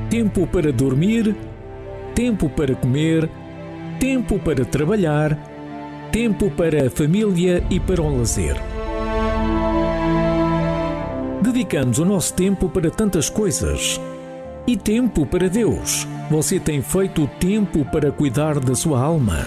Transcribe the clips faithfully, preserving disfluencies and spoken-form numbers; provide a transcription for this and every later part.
tempo para dormir, tempo para comer, tempo para trabalhar, tempo para a família e para o lazer. Dedicamos o nosso tempo para tantas coisas. E tempo para Deus. Você tem feito tempo para cuidar da sua alma?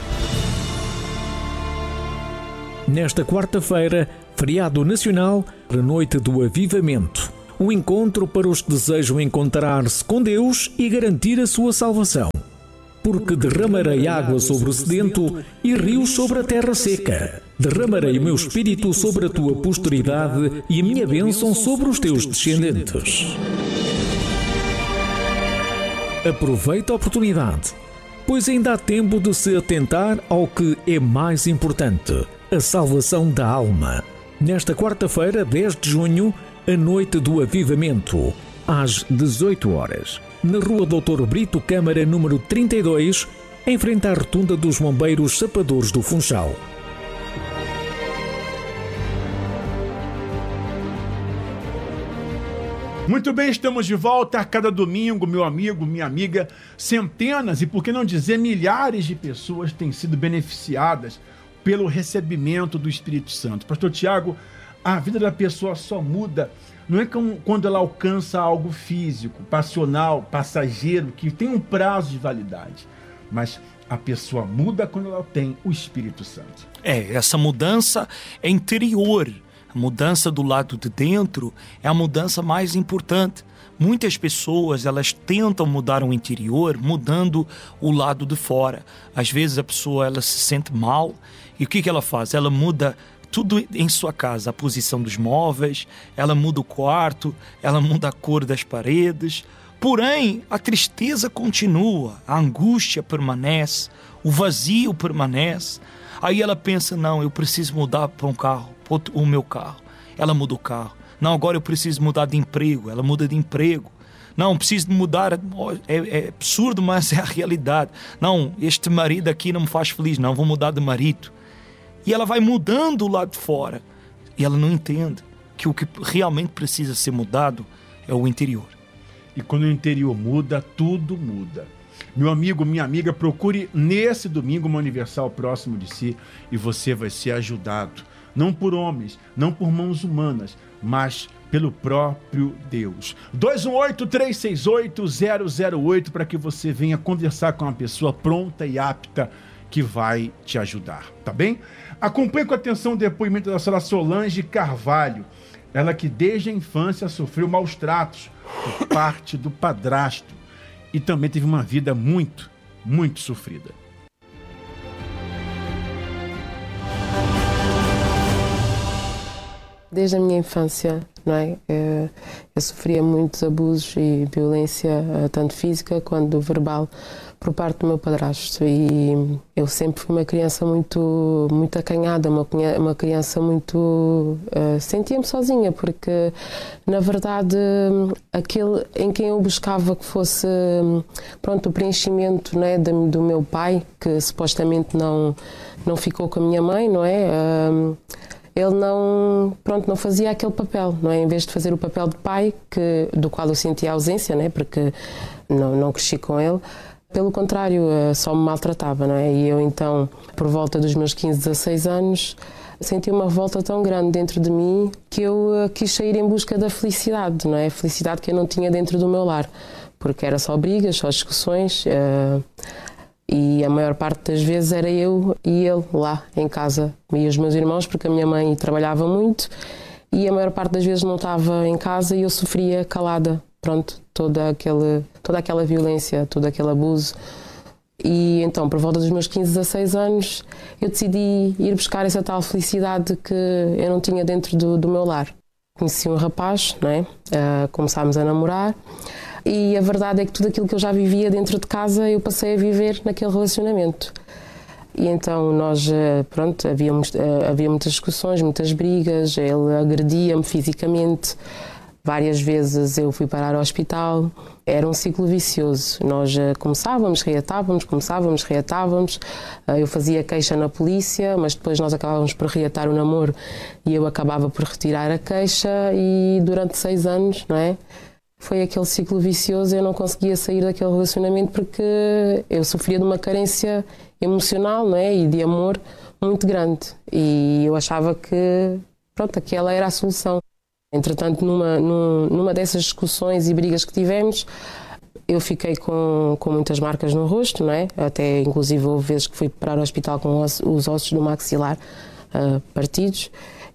Nesta quarta-feira, feriado nacional, a noite do avivamento. Um encontro para os que desejam encontrar-se com Deus e garantir a sua salvação. Porque derramarei água sobre o sedento e rios sobre a terra seca. Derramarei o meu espírito sobre a tua posteridade e a minha bênção sobre os teus descendentes. Aproveite a oportunidade, pois ainda há tempo de se atentar ao que é mais importante, a salvação da alma. Nesta quarta-feira, dez de junho, a noite do avivamento, às dezoito horas, na Rua doutor Brito Câmara, número trinta e dois, em frente à rotunda dos Bombeiros Sapadores do Funchal. Muito bem, estamos de volta a cada domingo, meu amigo, minha amiga. Centenas e, por que não dizer, milhares de pessoas têm sido beneficiadas pelo recebimento do Espírito Santo. Pastor Tiago, a vida da pessoa só muda, não é como quando ela alcança algo físico, passional, passageiro, que tem um prazo de validade, mas a pessoa muda quando ela tem o Espírito Santo. É, essa mudança é interior. A mudança do lado de dentro é a mudança mais importante. Muitas pessoas, elas tentam mudar o interior, mudando o lado de fora. Às vezes a pessoa, ela se sente mal, e o que que ela faz? Ela muda tudo em sua casa, a posição dos móveis, ela muda o quarto, ela muda a cor das paredes. Porém, a tristeza continua, a angústia permanece, o vazio permanece. Aí ela pensa, não, eu preciso mudar para um carro, o meu carro. Ela muda o carro. Não, agora eu preciso mudar de emprego. Ela muda de emprego. Não, preciso mudar. É, é absurdo, mas é a realidade. Não, este marido aqui não me faz feliz. Não, vou mudar de marido. E ela vai mudando lá de fora. E ela não entende que o que realmente precisa ser mudado é o interior. E quando o interior muda, tudo muda. Meu amigo, minha amiga, procure nesse domingo uma Universal próximo de si e você vai ser ajudado. Não por homens, não por mãos humanas, mas pelo próprio Deus. dois um oito, três seis oito, zero zero oito para que você venha conversar com uma pessoa pronta e apta que vai te ajudar, tá bem? Acompanhe com atenção o depoimento da senhora Solange Carvalho. Ela que desde a infância sofreu maus tratos por parte do padrasto e também teve uma vida muito, muito sofrida. Desde a minha infância, não é? Eu, eu sofria muitos abusos e violência, tanto física quanto verbal, por parte do meu padrasto. E eu sempre fui uma criança muito, muito acanhada, uma, uma criança muito... Uh, sentia-me sozinha, porque, na verdade, aquele em quem eu buscava que fosse, pronto, o preenchimento, não é, do, do meu pai, que supostamente não, não ficou com a minha mãe, não é? Uh, ele não, pronto, não fazia aquele papel, não é? Em vez de fazer o papel de pai, que, do qual eu sentia a ausência, não é? Porque não, não cresci com ele, pelo contrário, só me maltratava, não é? E eu então, por volta dos meus quinze, dezasseis anos, senti uma revolta tão grande dentro de mim que eu quis sair em busca da felicidade, não é? A felicidade que eu não tinha dentro do meu lar, porque era só brigas, só discussões, uh, e a maior parte das vezes era eu e ele lá em casa, e os meus irmãos, porque a minha mãe trabalhava muito e a maior parte das vezes não estava em casa e eu sofria calada, pronto, toda, aquele, toda aquela violência, todo aquele abuso. E então, por volta dos meus quinze, dezasseis anos, eu decidi ir buscar essa tal felicidade que eu não tinha dentro do, do meu lar. Conheci um rapaz, não é? Uh, começámos a namorar. E a verdade é que tudo aquilo que eu já vivia dentro de casa, eu passei a viver naquele relacionamento. E então nós, pronto, havia, havia muitas discussões, muitas brigas, ele agredia-me fisicamente. Várias vezes eu fui parar ao hospital. Era um ciclo vicioso. Nós começávamos, reatávamos, começávamos, reatávamos. Eu fazia queixa na polícia, mas depois nós acabávamos por reatar o namoro e eu acabava por retirar a queixa e durante seis anos, não é? Foi aquele ciclo vicioso, eu não conseguia sair daquele relacionamento porque eu sofria de uma carência emocional, não é? E de amor muito grande. E eu achava que, pronto, aquela era a solução. Entretanto, numa, numa dessas discussões e brigas que tivemos, eu fiquei com, com muitas marcas no rosto, não é? Até, inclusive, houve vezes que fui para o hospital com os, os ossos do maxilar uh, partidos.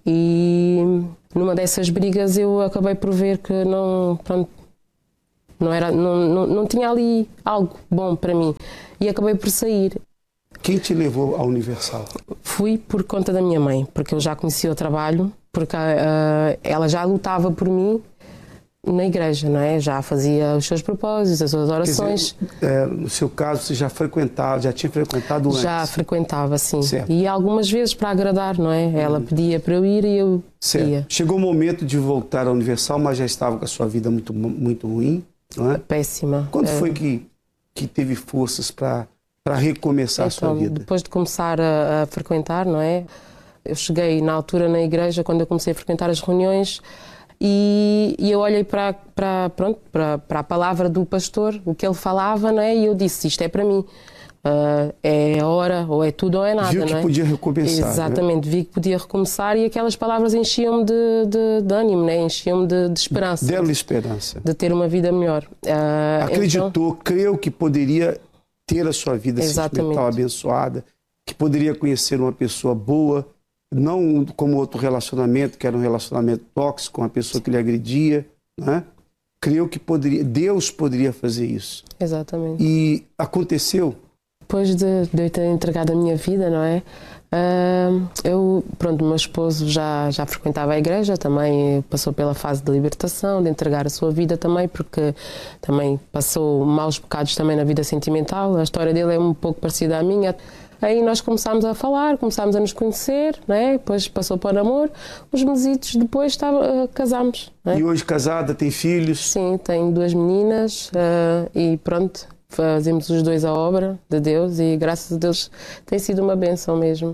E numa dessas brigas eu acabei por ver que não, pronto, não, era, não, não, não tinha ali algo bom para mim. E acabei por sair. Quem te levou à Universal? Fui por conta da minha mãe, porque eu já conhecia o trabalho, porque uh, ela já lutava por mim na igreja, não é? Já fazia os seus propósitos, as suas orações. Quer dizer, é, no seu caso, você já frequentava, já tinha frequentado antes? Já frequentava, sim. Certo. E algumas vezes para agradar, não é? Ela pedia para eu ir e eu certo. ia. Chegou o momento de voltar à Universal, mas já estava com a sua vida muito, muito ruim, não é? Péssima. Quando é... foi que, que teve forças para para recomeçar então, a sua vida? Depois de começar a, a frequentar, não é? Eu cheguei na altura na igreja, quando eu comecei a frequentar as reuniões, e, e eu olhei para, para, pronto, para, para a palavra do pastor, o que ele falava, não é? E eu disse, isto é para mim. Uh, é a hora, ou é tudo ou é nada. Viu que não é? podia recomeçar. Exatamente, né? vi que podia recomeçar e aquelas palavras enchiam-me de, de, de ânimo, né? Enchiam-me de, de esperança. Deram-lhe esperança. De ter uma vida melhor. Uh, Acreditou, então... creu que poderia ter a sua vida sentimental abençoada, que poderia conhecer uma pessoa boa, não como outro relacionamento, que era um relacionamento tóxico, uma pessoa que lhe agredia, né? Creu que poderia, Deus poderia fazer isso. Exatamente. E aconteceu? Depois de, de eu ter entregado a minha vida, não é? Uh, eu, pronto, meu esposo já, já frequentava a igreja, também passou pela fase de libertação, de entregar a sua vida também, porque também passou maus pecados também na vida sentimental. A história dele é um pouco parecida à minha. Aí nós começámos a falar, começámos a nos conhecer, não é? Depois passou para o namoro, uns mesitos depois estava, uh, casámos. Não é? E hoje casada, tem filhos? Sim, tenho duas meninas uh, e pronto. Fazemos os dois a obra de Deus e graças a Deus tem sido uma bênção mesmo.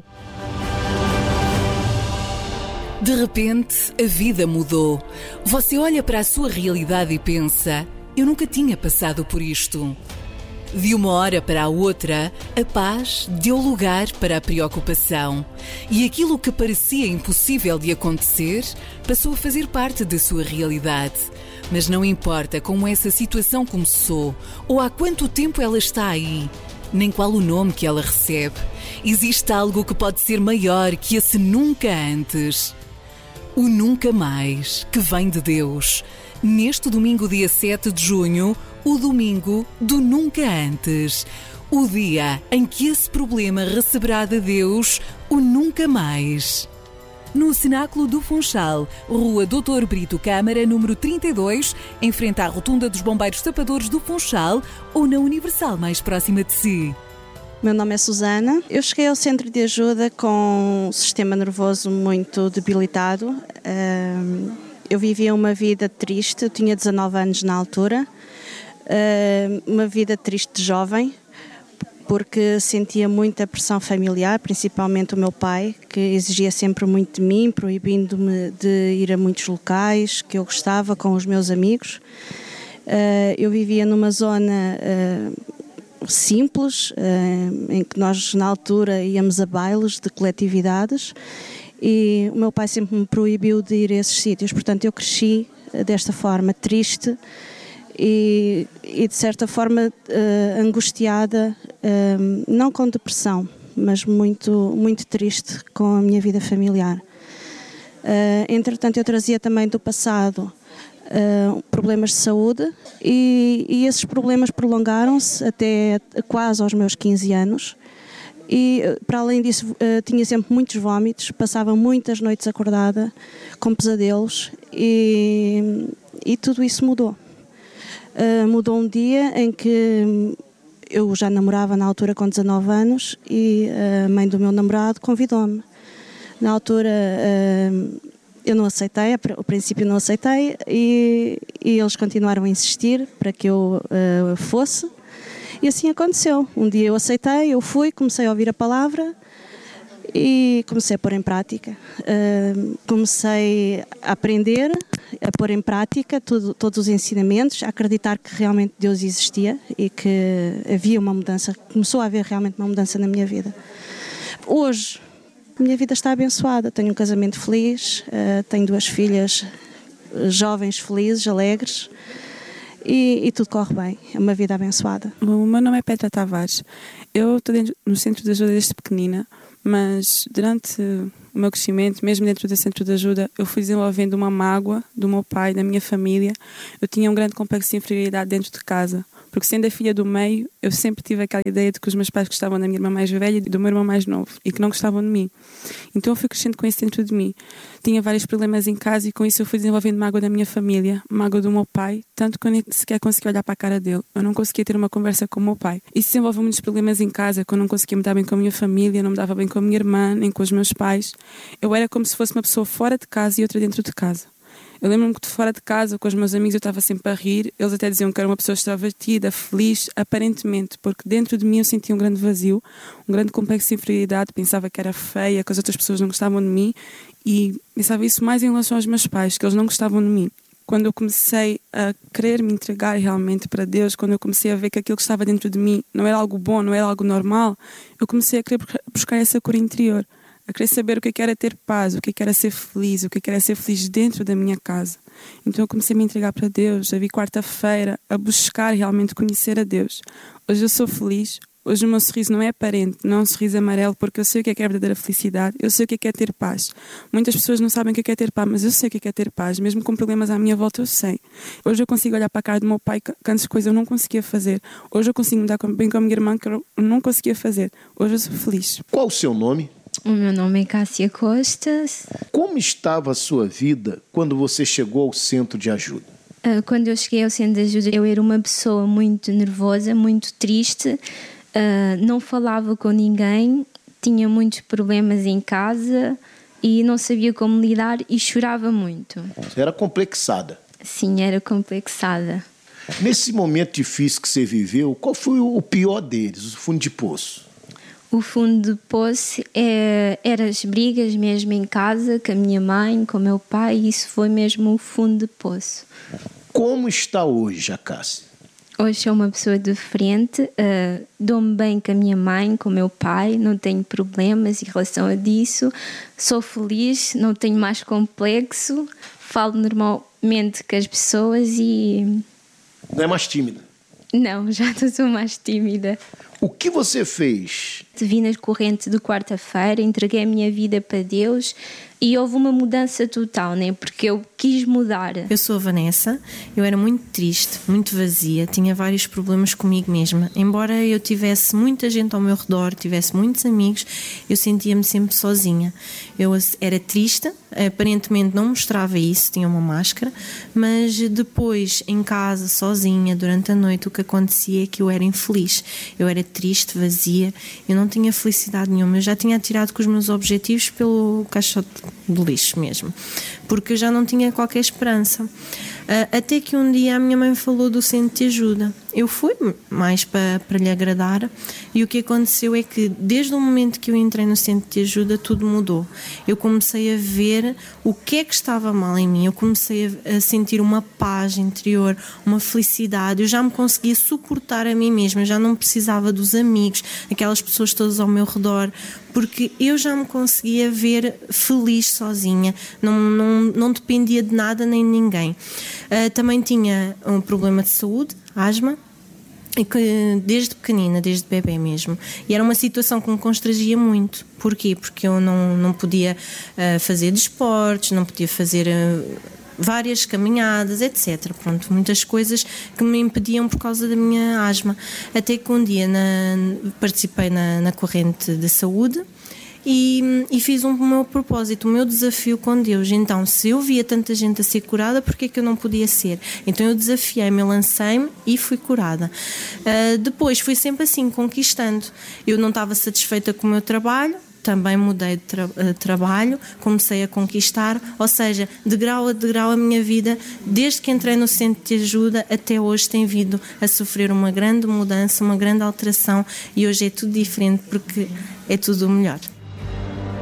De repente, a vida mudou. Você olha para a sua realidade e pensa, eu nunca tinha passado por isto. De uma hora para a outra, a paz deu lugar para a preocupação. E aquilo que parecia impossível de acontecer, passou a fazer parte da sua realidade. Mas não importa como essa situação começou, ou há quanto tempo ela está aí, nem qual o nome que ela recebe. Existe algo que pode ser maior que esse nunca antes. O nunca mais, que vem de Deus. Neste domingo, dia sete de junho, o domingo do nunca antes. O dia em que esse problema receberá de Deus o nunca mais. No Cenáculo do Funchal, Rua doutor Brito Câmara, número trinta e dois, em frente à Rotunda dos Bombeiros Tapadores do Funchal, ou na Universal mais próxima de si. Meu nome é Susana. Eu cheguei ao centro de ajuda com um sistema nervoso muito debilitado. Eu vivia uma vida triste, eu tinha dezanove anos na altura, uma vida triste de jovem, porque sentia muita pressão familiar, principalmente o meu pai, que exigia sempre muito de mim, proibindo-me de ir a muitos locais que eu gostava com os meus amigos. Eu vivia numa zona simples, em que nós na altura íamos a bailes de coletividades e o meu pai sempre me proibiu de ir a esses sítios, portanto eu cresci desta forma, triste e, e de certa forma uh, angustiada, uh, não com depressão, mas muito, muito triste com a minha vida familiar. Uh, entretanto eu trazia também do passado Uh, problemas de saúde e, e esses problemas prolongaram-se até quase aos meus quinze anos e para além disso uh, tinha sempre muitos vómitos, passava muitas noites acordada com pesadelos e, e tudo isso mudou. Uh, mudou um dia em que eu já namorava na altura com dezanove anos e a mãe do meu namorado convidou-me. Na altura uh, eu não aceitei, ao princípio não aceitei e, e eles continuaram a insistir para que eu uh, fosse e assim aconteceu. Um dia eu aceitei, eu fui, comecei a ouvir a palavra e comecei a pôr em prática. Uh, comecei a aprender, a pôr em prática tudo, todos os ensinamentos, a acreditar que realmente Deus existia e que havia uma mudança, começou a haver realmente uma mudança na minha vida. Hoje, a minha vida está abençoada, tenho um casamento feliz, uh, tenho duas filhas jovens, felizes, alegres, e, e tudo corre bem, é uma vida abençoada. O meu nome é Petra Tavares, eu estou dentro, no centro de ajuda desde pequenina, mas durante o meu crescimento, mesmo dentro do centro de ajuda, eu fui desenvolvendo uma mágoa do meu pai, da minha família. Eu tinha um grande complexo de inferioridade dentro de casa, porque sendo a filha do meio, eu sempre tive aquela ideia de que os meus pais gostavam da minha irmã mais velha e do meu irmão mais novo, e que não gostavam de mim. Então eu fui crescendo com isso dentro de mim. Tinha vários problemas em casa e com isso eu fui desenvolvendo mágoa da minha família, mágoa do meu pai, tanto que eu nem sequer conseguia olhar para a cara dele. Eu não conseguia ter uma conversa com o meu pai. Isso desenvolveu muitos problemas em casa, que eu não conseguia me dar bem com a minha família, não me dava bem com a minha irmã, nem com os meus pais. Eu era como se fosse uma pessoa fora de casa e outra dentro de casa. Eu lembro-me que de fora de casa, com os meus amigos, eu estava sempre a rir. Eles até diziam que era uma pessoa extrovertida, feliz, aparentemente, porque dentro de mim eu sentia um grande vazio, um grande complexo de inferioridade. Pensava que era feia, que as outras pessoas não gostavam de mim, e pensava isso mais em relação aos meus pais, que eles não gostavam de mim. Quando eu comecei a querer me entregar realmente para Deus, quando eu comecei a ver que aquilo que estava dentro de mim não era algo bom, não era algo normal, eu comecei a querer buscar essa cura interior, a querer saber o que era ter paz, o que era ser feliz, o que era ser feliz dentro da minha casa. Então eu comecei a me entregar para Deus, a vir quarta-feira, a buscar realmente conhecer a Deus. Hoje eu sou feliz, hoje o meu sorriso não é aparente, não é um sorriso amarelo, porque eu sei o que é, que é a verdadeira felicidade, eu sei o que é, que é ter paz. Muitas pessoas não sabem o que é, que é ter paz, mas eu sei o que é, que é ter paz, mesmo com problemas à minha volta eu sei. Hoje eu consigo olhar para a cara do meu pai que antes coisas eu não conseguia fazer. Hoje eu consigo me dar bem com a minha irmã que eu não conseguia fazer. Hoje eu sou feliz. Qual o seu nome? O meu nome é Cássia Costas. Como estava a sua vida quando você chegou ao centro de ajuda? Uh, quando eu cheguei ao centro de ajuda, eu era uma pessoa muito nervosa, muito triste, uh, não falava com ninguém, tinha muitos problemas em casa e não sabia como lidar e chorava muito. Você era complexada? Sim, era complexada. Nesse momento difícil que você viveu, qual foi o pior deles, o fundo de poço? O fundo de poço é, era as brigas mesmo em casa, com a minha mãe, com o meu pai, isso foi mesmo o fundo de poço. Como está hoje a Cássia? Hoje sou uma pessoa diferente, uh, dou-me bem com a minha mãe, com o meu pai, não tenho problemas em relação a disso, sou feliz, não tenho mais complexo, falo normalmente com as pessoas e... Não é mais tímida? Não, já não sou mais tímida. O que você fez? Vim na corrente de quarta-feira, entreguei a minha vida para Deus e houve uma mudança total, né? Porque eu quis mudar. Eu sou a Vanessa, eu era muito triste, muito vazia, tinha vários problemas comigo mesma. Embora eu tivesse muita gente ao meu redor, tivesse muitos amigos, eu sentia-me sempre sozinha. Eu era triste, aparentemente não mostrava isso, tinha uma máscara, mas depois em casa, sozinha, durante a noite, o que acontecia é que eu era infeliz. Eu era triste, vazia, eu não tinha felicidade nenhuma. Eu já tinha atirado com os meus objetivos pelo caixote de lixo mesmo, porque eu já não tinha qualquer esperança. Até que um dia a minha mãe falou do centro de ajuda. Eu fui mais para, para lhe agradar e o que aconteceu é que desde o momento que eu entrei no centro de ajuda tudo mudou. Eu comecei a ver o que é que estava mal em mim, eu comecei a, a sentir uma paz interior, uma felicidade, eu já me conseguia suportar a mim mesma, eu já não precisava dos amigos, aquelas pessoas todas ao meu redor, porque eu já me conseguia ver feliz sozinha, não, não, não dependia de nada nem de ninguém. Uh, também tinha um problema de saúde, asma, e que desde pequenina, desde bebê mesmo, e era uma situação que me constrangia muito. Porquê? Porque eu não, não podia uh, fazer desportos, não podia fazer uh, várias caminhadas, etcétera. Pronto, muitas coisas que me impediam por causa da minha asma. Até que um dia na, participei na, na corrente de saúde E, e fiz um meu propósito, o meu desafio com Deus. Então, se eu via tanta gente a ser curada, porque é que eu não podia ser? Então eu desafiei-me, eu lancei-me e fui curada. Uh, depois fui sempre assim, conquistando. Eu não estava satisfeita com o meu trabalho, também mudei de tra- trabalho, comecei a conquistar, ou seja, de grau a degrau a minha vida, desde que entrei no centro de ajuda até hoje, tem vindo a sofrer uma grande mudança, uma grande alteração, e hoje é tudo diferente porque é tudo o melhor.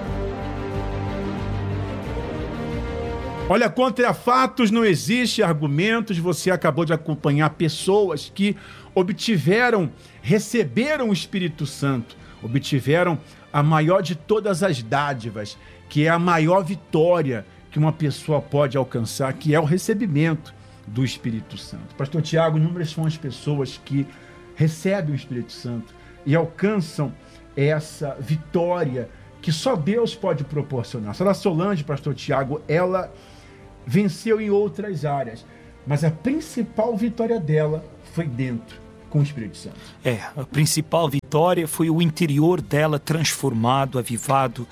Olha, contra fatos não existe argumentos. Você acabou de acompanhar pessoas que obtiveram, receberam o Espírito Santo, obtiveram a maior de todas as dádivas, que é a maior vitória que uma pessoa pode alcançar, que é o recebimento do Espírito Santo. Pastor Tiago, inúmeras são as pessoas que recebem o Espírito Santo e alcançam essa vitória que só Deus pode proporcionar. A senhora Solange, pastor Tiago, ela venceu em outras áreas, mas a principal vitória dela foi dentro, com o Espírito Santo. É, a principal vitória foi o interior dela transformado, avivado.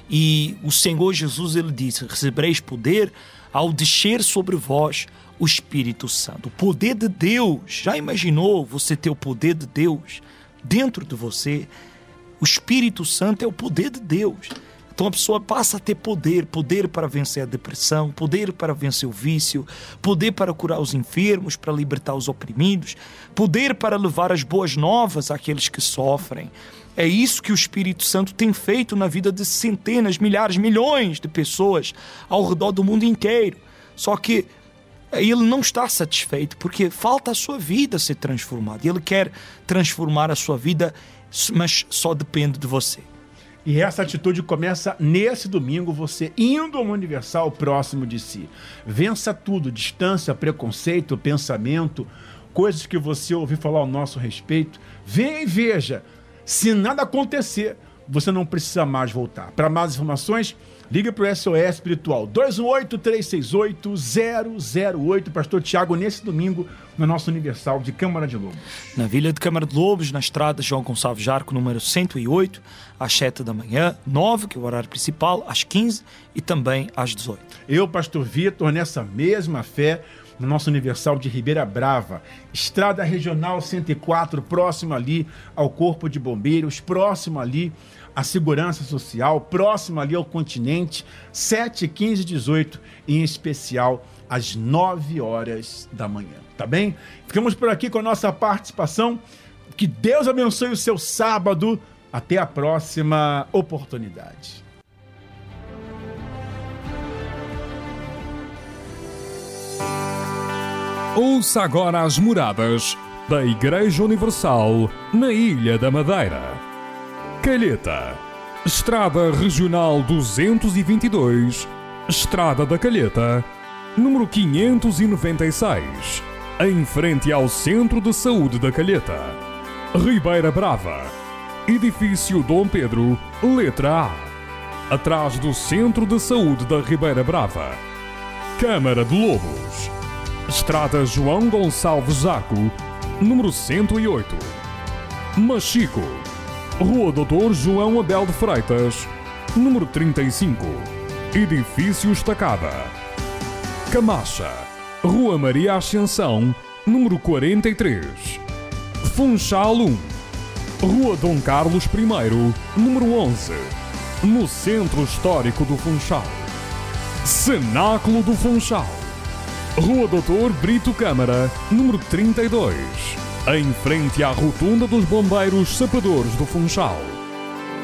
E o Senhor Jesus, ele disse: recebereis poder ao descer sobre vós o Espírito Santo. O poder de Deus, já imaginou você ter o poder de Deus dentro de você? O Espírito Santo é o poder de Deus. Então a pessoa passa a ter poder, poder para vencer a depressão, poder para vencer o vício, poder para curar os enfermos, para libertar os oprimidos, poder para levar as boas novas àqueles que sofrem. É isso que o Espírito Santo tem feito na vida de centenas, milhares, milhões de pessoas ao redor do mundo inteiro. Só que ele não está satisfeito porque falta a sua vida ser transformada. Ele quer transformar a sua vida, mas só depende de você. E essa atitude começa nesse domingo, você indo ao Universal próximo de si. Vença tudo, distância, preconceito, pensamento, coisas que você ouviu falar ao nosso respeito. Venha e veja. Se nada acontecer, você não precisa mais voltar. Para mais informações, liga para o S O S Espiritual dois um oito, três seis oito, zero zero oito. Pastor Tiago, nesse domingo, no nosso Universal de Câmara de Lobos. Na Vila de Câmara de Lobos, na estrada João Gonçalves Jarco, número cento e oito, às sete da manhã, nove, que é o horário principal, às quinze e também às dezoito. Eu, pastor Vitor, nessa mesma fé, no nosso Universal de Ribeira Brava, Estrada Regional cento e quatro, próximo ali ao Corpo de Bombeiros, próximo ali à Segurança Social, próximo ali ao Continente, sete, quinze e dezoito, em especial às nove horas da manhã, tá bem? Ficamos por aqui com a nossa participação. Que Deus abençoe o seu sábado. Até a próxima oportunidade. Ouça agora as moradas da Igreja Universal na Ilha da Madeira. Calheta, Estrada Regional duzentos e vinte e dois, Estrada da Calheta, número quinhentos e noventa e seis, em frente ao Centro de Saúde da Calheta. Ribeira Brava, Edifício Dom Pedro, letra A, atrás do Centro de Saúde da Ribeira Brava. Câmara de Lobos, Estrada João Gonçalves Zaco, número cento e oito. Machico, Rua doutor João Abel de Freitas, número trinta e cinco, Edifício Estacada. Camacha, Rua Maria Ascensão, número quarenta e três. Funchal um, Rua Dom Carlos I, número onze, no Centro Histórico do Funchal. Cenáculo do Funchal, Rua doutor Brito Câmara, número trinta e dois, em frente à Rotunda dos Bombeiros Sapadores do Funchal.